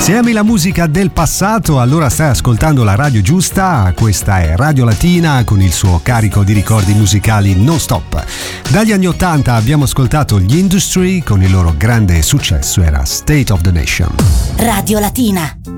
Se ami la musica del passato, allora stai ascoltando la radio giusta. Questa è Radio Latina con il suo carico di ricordi musicali non stop. Dagli anni 80 abbiamo ascoltato gli Industry con il loro grande successo, era State of the Nation. Radio Latina.